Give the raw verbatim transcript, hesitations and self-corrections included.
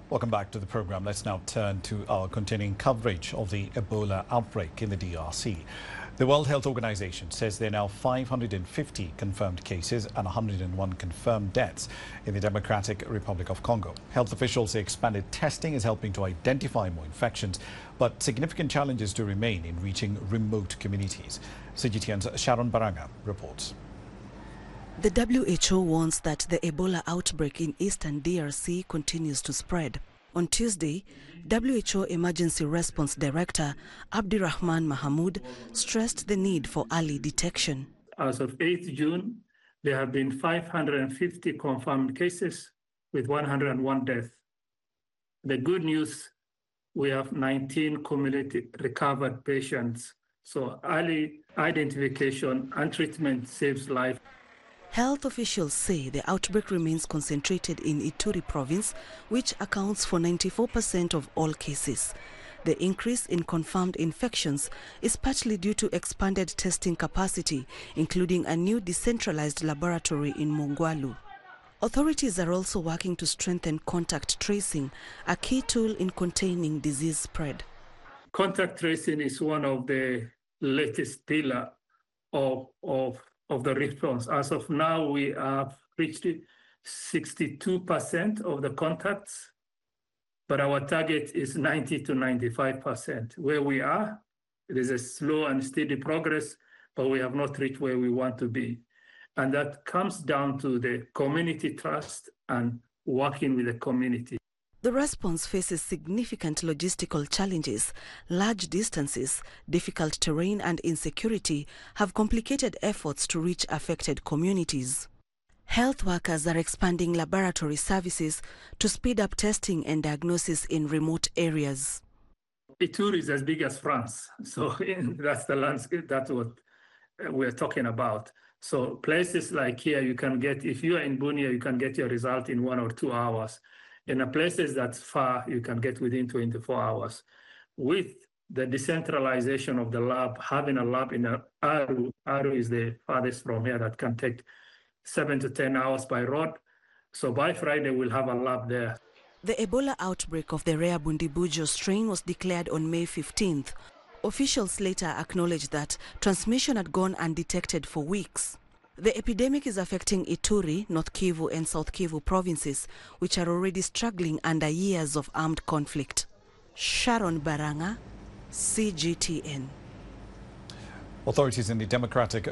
Welcome back to the program. Let's now turn to our continuing coverage of the Ebola outbreak in the D R C. The World Health Organization says there are now five hundred fifty confirmed cases and one hundred one confirmed deaths in the Democratic Republic of Congo. Health officials say expanded testing is helping to identify more infections, but significant challenges do remain in reaching remote communities. C G T N's Sharon Baranga reports. The W H O warns that the Ebola outbreak in eastern D R C continues to spread. On Tuesday, W H O Emergency Response Director Abdirahman Mahamoud stressed the need for early detection. As of eighth June, there have been five hundred fifty confirmed cases with one hundred one deaths. The good news, we have nineteen community recovered patients. So early identification and treatment saves life. Health officials say the outbreak remains concentrated in Ituri province, which accounts for ninety-four percent of all cases. The increase in confirmed infections is partly due to expanded testing capacity, including a new decentralized laboratory in Mongwalu. Authorities are also working to strengthen contact tracing, a key tool in containing disease spread. Contact tracing is one of the latest pillars of, of of the response. As of now, we have reached sixty-two percent of the contacts, but our target is ninety to ninety-five percent. Where we are, it is a slow and steady progress, but we have not reached where we want to be. And that comes down to the community trust and working with the community. The response faces significant logistical challenges. Large distances, difficult terrain and insecurity have complicated efforts to reach affected communities. Health workers are expanding laboratory services to speed up testing and diagnosis in remote areas. Ituri is as big as France, so that's the landscape, that's what we're talking about. So places like here, you can get, if you are in Bunia, you can get your result in one or two hours. In the places that's far, you can get within twenty-four hours. With the decentralization of the lab, having a lab in Aru, Aru is the farthest from here that can take seven to ten hours by road. So by Friday, we'll have a lab there. The Ebola outbreak of the rare Bundibujo strain was declared on May fifteenth. Officials later acknowledged that transmission had gone undetected for weeks. The epidemic is affecting Ituri, North Kivu and South Kivu provinces, which are already struggling under years of armed conflict. Sharon Baranga, C G T N. Authorities in the Democratic